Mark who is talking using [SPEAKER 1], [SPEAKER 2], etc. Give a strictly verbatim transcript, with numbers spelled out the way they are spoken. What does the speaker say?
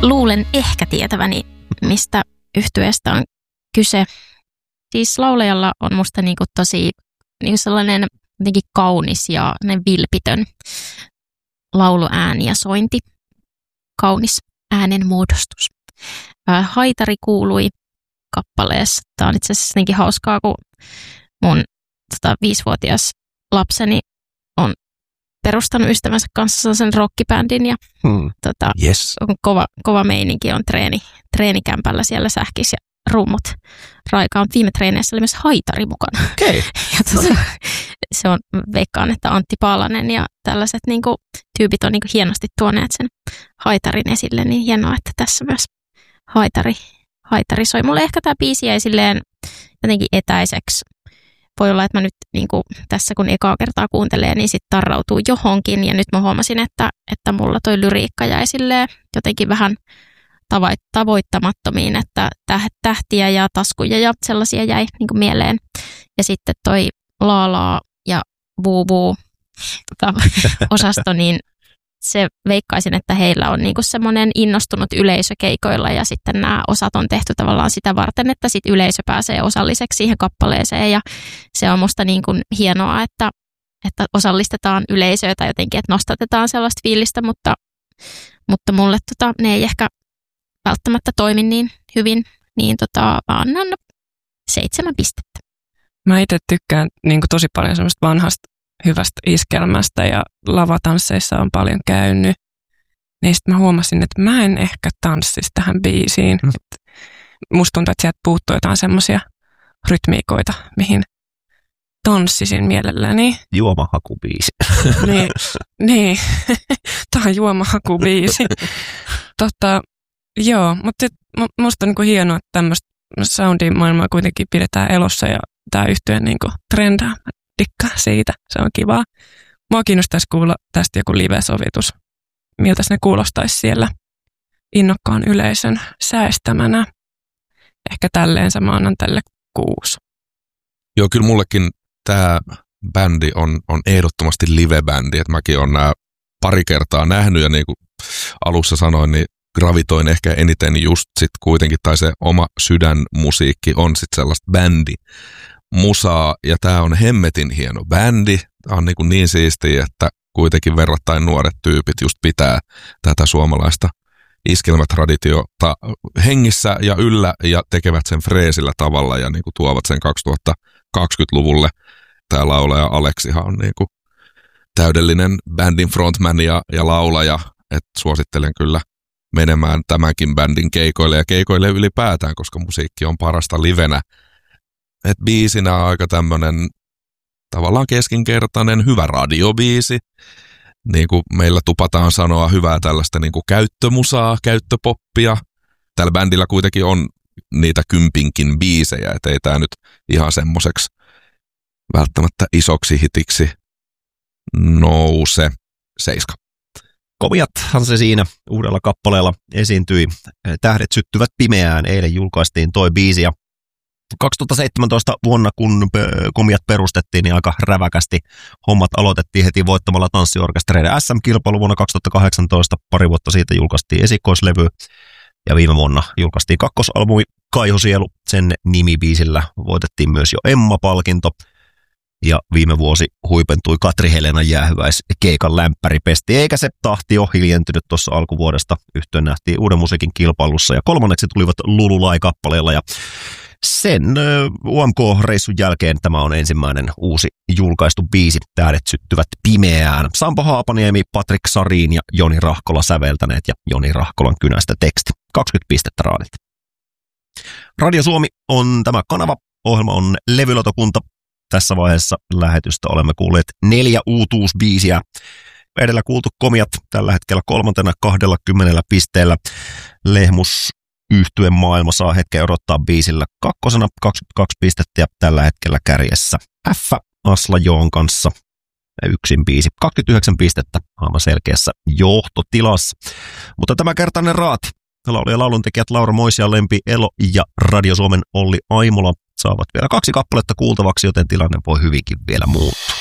[SPEAKER 1] luulen ehkä tietäväni, mistä yhtyeestä on kyse. Siis laulajalla on musta niinku tosi niinku sellainen jotenkin kaunis ja vilpitön lauluääni ja sointi. Kaunis äänenmuodostus. Haitari kuului kappaleessa. Tämä on itse asiassa jotenkin hauskaa, kun mun tota, viisivuotias lapseni on perustanut ystävänsä kanssa sellaisen rockibändin ja hmm. tota,
[SPEAKER 2] yes.
[SPEAKER 1] kova, kova meininki on treeni, treenikämpällä siellä sähkis ja rummut raikaan. Viime treeneissä oli myös haitari mukana.
[SPEAKER 2] Okay.
[SPEAKER 1] Ja tota, se on, veikkaan, että Antti Paalanen ja tällaiset niin kuin, tyypit on niin kuin, hienosti tuoneet sen haitarin esille, niin hienoa, että tässä myös haitari, haitari soi. Mulle ehkä tämä biisi jäi silleen jotenkin etäiseksi. Voi olla, että mä nyt niin kuin, tässä kun ekaa kertaa kuuntelee, niin sitten tarrautuu johonkin. Ja nyt mä huomasin, että, että mulla toi lyriikka jäi silleen jotenkin vähän tavoittamattomiin, että tähtiä ja taskuja ja sellaisia jäi niin kuin mieleen. Ja sitten toi laalaa ja vuu-vuu tota, osasto, niin se veikkaisin, että heillä on niinku semmoinen innostunut yleisö keikoilla ja sitten nämä osat on tehty tavallaan sitä varten, että sit yleisö pääsee osalliseksi siihen kappaleeseen ja se on musta niinku hienoa, että, että osallistetaan yleisöä tai jotenkin, että nostatetaan sellaista fiilistä, mutta, mutta mulle tota, ne ei ehkä välttämättä toimi niin hyvin, niin tota, annan seitsemän pistettä.
[SPEAKER 3] Mä itse tykkään niin kuin tosi paljon semmoista vanhasta hyvästä iskelmästä ja lavatansseissa on paljon käynyt. Niin sitten mä huomasin, että mä en ehkä tanssisi tähän biisiin. Mm. Musta tuntuu, että sieltä puuttuu jotain semmoisia rytmiikoita, mihin tanssisin mielelläni.
[SPEAKER 2] Juomahakubiisi.
[SPEAKER 3] niin, niin. Tämä on juomahakubiisi. tota, joo, mutta musta on niinku hienoa, että tämmöistä soundin maailmaa kuitenkin pidetään elossa ja tämä yhtye niinku trendaa. Dikkaa siitä, se on kivaa. Mua kiinnostaisi kuulla tästä joku live-sovitus. Miltä ne kuulostaisi siellä innokkaan yleisön säästämänä. Ehkä tälleen mä annan tälle kuusi.
[SPEAKER 4] Joo, kyllä mullekin tämä bändi on, on ehdottomasti live-bändi. Et mäkin olen nämä pari kertaa nähnyt ja niin kuin alussa sanoin, niin gravitoin ehkä eniten just sit kuitenkin, tai se oma sydänmusiikki on sit sellaista bändi musaa, ja tää on hemmetin hieno bändi. Tää on niin, kuin niin siistiä, että kuitenkin verrattain nuoret tyypit just pitää tätä suomalaista iskelmätraditiota hengissä ja yllä ja tekevät sen freesillä tavalla ja niin kuin tuovat sen kaksituhattakaksikymmentäluvulle. Tää laulaja Aleksihan on niin kuin täydellinen bändin frontman ja, ja laulaja, että suosittelen kyllä menemään tämänkin bändin keikoille ja keikoille ylipäätään, koska musiikki on parasta livenä. Et biisinä on aika tämmönen tavallaan keskinkertainen, hyvä radiobiisi. Niin kuin meillä tupataan sanoa hyvää tällaista niin kuin käyttömusaa, käyttöpoppia. Tällä bändillä kuitenkin on niitä kympinkin biisejä, et ei tää nyt ihan semmoiseksi välttämättä isoksi hitiksi nouse. Seiska.
[SPEAKER 2] Komiathan se siinä uudella kappaleella esiintyi. Tähdet syttyvät pimeään. Eilen julkaistiin toi biisi ja kaksituhattaseitsemäntoista vuonna, kun Komiat perustettiin, niin aika räväkästi hommat aloitettiin heti voittamalla tanssiorkestereiden S M-kilpailu vuonna kaksituhattakahdeksantoista. Pari vuotta siitä julkaistiin esikoislevy ja viime vuonna julkaistiin kakkosalbumi Kaihosielu. Sen nimibiisillä voitettiin myös jo Emma-palkinto. Ja viime vuosi huipentui Katri Helenan jäähyväis keikan lämpäripesti, eikä se tahti ole hiljentynyt tuossa alkuvuodesta. Yhtye nähtiin uuden musiikin kilpailussa ja kolmanneksi tulivat Lululai-kappaleella ja sen U M K-reissun jälkeen tämä on ensimmäinen uusi julkaistu biisi. Tähdet syttyvät pimeään. Sampo Haapaniemi, Patrik Sarin ja Joni Rahkola säveltäneet ja Joni Rahkolan kynästä teksti. kaksikymmentä pistettä raadilta. Radio Suomi on tämä kanava. Ohjelma on levylotokunta. Tässä vaiheessa lähetystä olemme kuulleet neljä uutuusbiisiä. Edellä kuultu Komiat tällä hetkellä kolmantena kaksikymmentä pisteellä. Lehmus yhtyen maailma saa hetken odottaa biisillä kakkosena kaksikymmentäkaksi pistettä ja tällä hetkellä kärjessä F Asla Joon kanssa yksin biisi. kaksikymmentäyhdeksän pistettä aivan selkeässä johtotilassa. Mutta tämä kertainen raati. Laulu- ja lauluntekijät Laura Moisia, Lempi Elo ja Radio Suomen Olli Aimola saavat vielä kaksi kappaletta kuultavaksi, joten tilanne voi hyvinkin vielä muuttua.